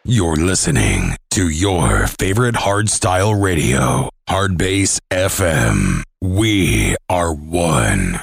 You're listening to your favorite hardstyle radio, Hardbase FM. We are one.